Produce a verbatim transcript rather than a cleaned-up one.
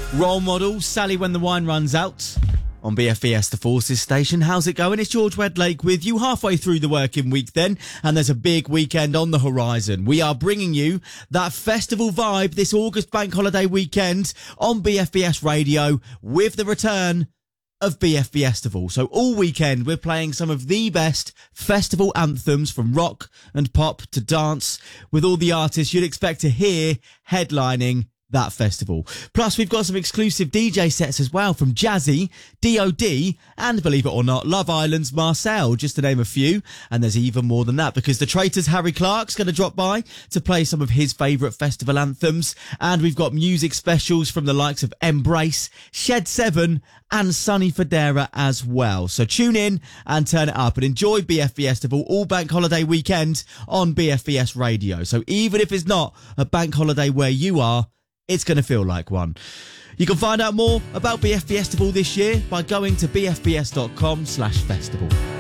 Role model, Sally When the Wine Runs Out on B F B S, the Forces station. How's it going? It's George Wedlake with you halfway through the working week then, and there's a big weekend on the horizon. We are bringing you that festival vibe this August bank holiday weekend on B F B S radio with the return of B F B Festival. So all weekend we're playing some of the best festival anthems from rock and pop to dance with all the artists you'd expect to hear headlining that festival. Plus, we've got some exclusive D J sets as well from Jazzy, D O D, and believe it or not, Love Island's Marcel, just to name a few. And there's even more than that because the Traitors' Harry Clark's going to drop by to play some of his favourite festival anthems. And we've got music specials from the likes of Embrace, Shed seven, and Sonny Fodera as well. So tune in and turn it up and enjoy B F B Festival all bank holiday weekend on B F B S radio. So even if it's not a bank holiday where you are, it's going to feel like one. You can find out more about B F B Festival this year by going to bfbs.com slash festival.